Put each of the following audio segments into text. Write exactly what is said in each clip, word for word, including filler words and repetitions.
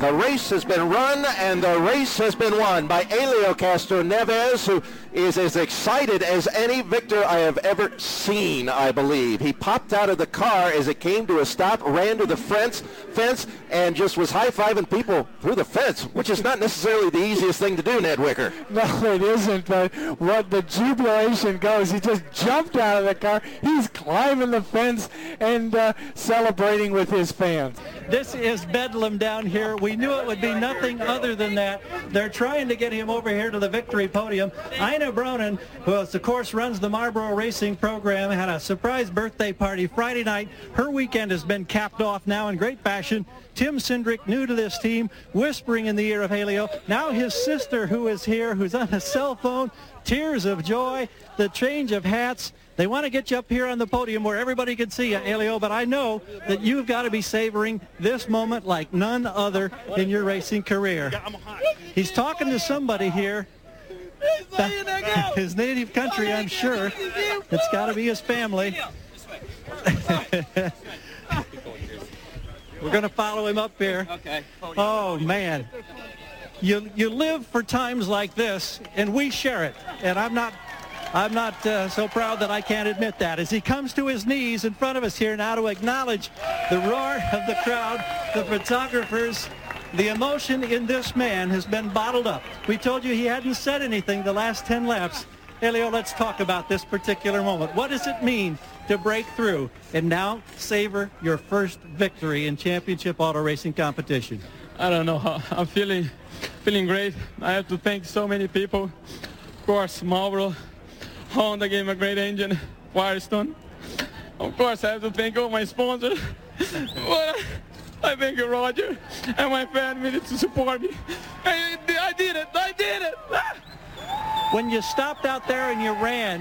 The race has been run and the race has been won by Helio Castroneves, who is as excited as any victor I have ever seen, I believe. He popped out of the car as it came to a stop, ran to the fence, fence and just was high-fiving people through the fence, which is not necessarily the easiest thing to do, Ned Wicker. No, it isn't, but what the jubilation goes, he just jumped out of the car. He's climbing the fence and uh, celebrating with his fans. This is bedlam down here. We knew it would be nothing other than that. They're trying to get him over here to the victory podium. Ina Bronin, who of course runs the Marlboro Racing program, had a surprise birthday party Friday night. Her weekend has been capped off now in great fashion. Tim Cindric, new to this team, whispering in the ear of Helio. Now his sister, who is here, who's on a cell phone, tears of joy, the change of hats. They want to get you up here on the podium where everybody can see you, Helio, but I know that you've got to be savoring this moment like none other in your racing career. He's talking to somebody here. His native country, I'm sure. It's got to be his family. We're going to follow him up here. Oh, man. You, you live for times like this, and we share it. And I'm not... I'm not uh, so proud that I can't admit that. As he comes to his knees in front of us here now to acknowledge the roar of the crowd, the photographers, the emotion in this man has been bottled up. We told you he hadn't said anything the last ten laps. Helio, let's talk about this particular moment. What does it mean to break through and now savor your first victory in championship auto racing competition? I don't know how I'm feeling, feeling great. I have to thank so many people. Of course, Marlboro, Honda gave me a great engine, Firestone. Of course, I have to thank all my sponsors. But I thank you, Roger, and my family to support me. I, I did it, I did it. When you stopped out there and you ran,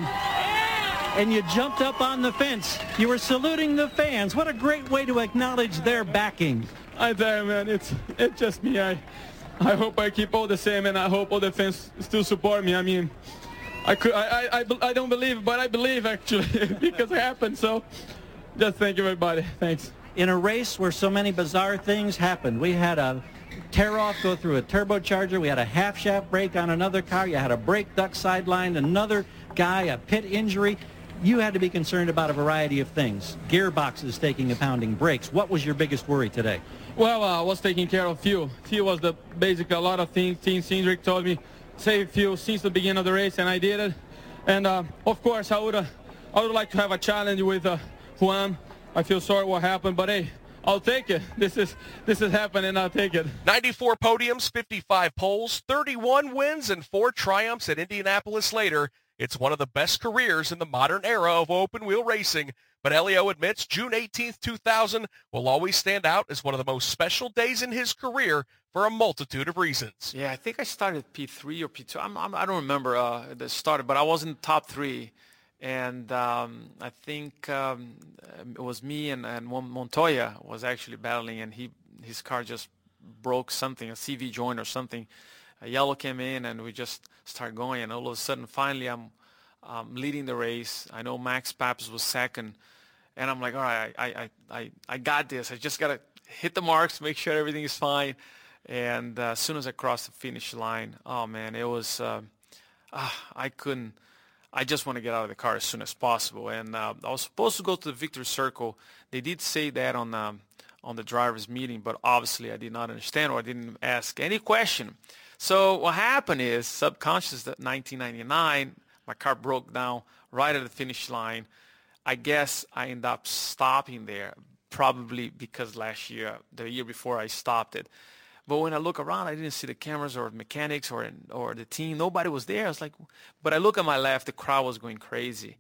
and you jumped up on the fence, you were saluting the fans. What a great way to acknowledge their backing. I tell you, man, it's, it's just me. I, I hope I keep all the same, and I hope all the fans still support me. I mean, I, could, I, I, I don't believe, but I believe, actually, because it happened. So just thank you, everybody. Thanks. In a race where so many bizarre things happened, we had a tear-off go through a turbocharger. We had a half-shaft break on another car. You had a brake duct sidelined. Another guy, a pit injury. You had to be concerned about a variety of things. Gearboxes taking a pounding, brakes. What was your biggest worry today? Well, uh, I was taking care of fuel. Fuel was the basically a lot of things. Team Cindric told me, save fuel since the beginning of the race, and I did it. And uh, of course, I would uh, I would like to have a challenge with uh, Juan. I feel sorry what happened, but hey, I'll take it. This is this is happening. I'll take it. ninety-four podiums, fifty-five poles, thirty-one wins, and four triumphs at Indianapolis later. It's one of the best careers in the modern era of open-wheel racing. But Helio admits June eighteenth, two thousand will always stand out as one of the most special days in his career for a multitude of reasons. Yeah, I think I started P three or P two. I'm, I'm, I don't remember uh, the start, but I was in the top three. And um, I think um, it was me and, and Montoya was actually battling, and he his car just broke something, a C V joint or something. A yellow came in, and we just started going. And all of a sudden, finally, I'm um, leading the race. I know Max Papis was second. And I'm like, all right, I, I, I, I got this. I just got to hit the marks, make sure everything is fine. And uh, as soon as I crossed the finish line, oh, man, it was uh, uh, I couldn't. I just want to get out of the car as soon as possible. And uh, I was supposed to go to the victory circle. They did say that on the, on the driver's meeting, but obviously I did not understand or I didn't ask any question. So what happened is, subconscious that nineteen ninety-nine, my car broke down right at the finish line. I guess I ended up stopping there, probably because last year, the year before, I stopped it. But when I look around, I didn't see the cameras or mechanics or or the team. Nobody was there. I was like, but I look at my left, the crowd was going crazy.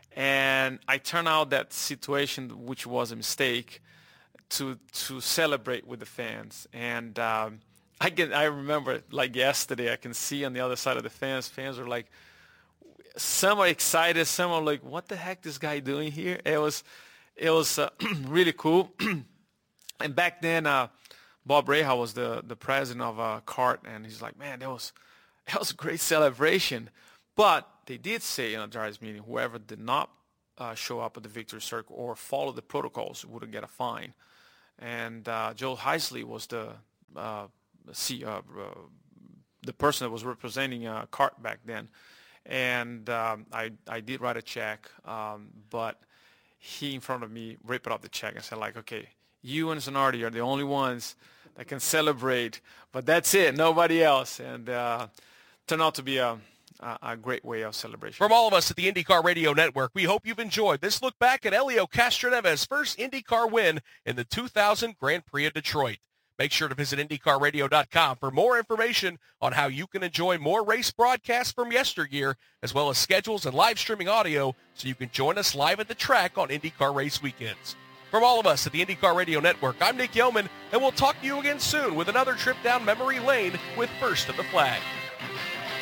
And I turned out that situation, which was a mistake, to to celebrate with the fans. And um, I can I remember like yesterday, I can see on the other side of the fans, fans were like, some are excited, some are like, what the heck this guy doing here? It was, it was uh, really cool. And back then, uh, Bob Reha was the, the president of uh, C A R T, and he's like, man, that was, that was a great celebration. But they did say in a driver's meeting, whoever did not uh, show up at the victory circle or follow the protocols would get a fine. And uh, Joe Heisley was the, uh, see uh, uh, the person that was representing uh, CART back then, and um, I I did write a check, um, but he in front of me ripped off the check and said like, okay, you and Zanardi are the only ones that can celebrate, but that's it, nobody else, and uh, turned out to be a a great way of celebration. From all of us at the IndyCar Radio Network, we hope you've enjoyed this look back at Helio Castroneves' first IndyCar win in the two thousand Grand Prix of Detroit. Make sure to visit IndyCar Radio dot com for more information on how you can enjoy more race broadcasts from yesteryear, as well as schedules and live streaming audio, so you can join us live at the track on IndyCar race weekends. From all of us at the IndyCar Radio Network, I'm Nick Yeoman, and we'll talk to you again soon with another trip down memory lane with First at the Flag.